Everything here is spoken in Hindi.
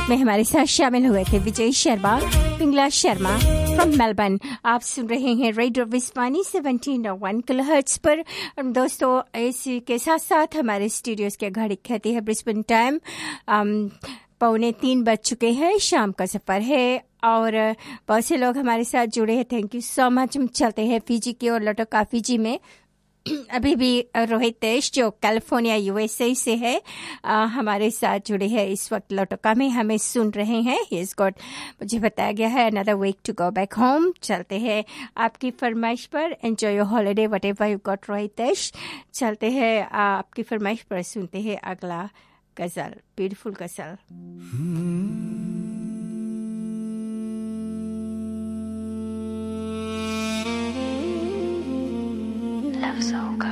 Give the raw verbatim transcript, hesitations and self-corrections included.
गीत में हमारे साथ शामिल हुए थे विजय शर्मा, पिंगला शर्मा फ्रॉम मेलबर्न। आप सुन रहे हैं रेडियो विस्वानी सेवनटीन ओ वन किलोहर्ट्ज पर। दोस्तों, इसी के साथ साथ हमारे स्टूडियोज के घड़ी कहती है ब्रिस्बेन टाइम पौने तीन बज चुके हैं, शाम का सफर है और बहुत से लोग हमारे साथ जुड़े हैं। Thank you so much. हम चलते हैं फिजी की और लटोका फिजी में अभी भी रोहित देश जो कैलिफोर्निया यूएसए से है आ, हमारे साथ जुड़े हैं इस वक्त लटोका में, हमें सुन रहे हैं। ही इज गॉट, मुझे बताया गया है another week to go back home. चलते हैं आपकी फरमाइश पर, enjoy your holiday what ever you got Rohit देश। चलते हैं आपकी फरमाइश पर, सुनते हैं अगला गजल, ब्यूटीफुल गजल।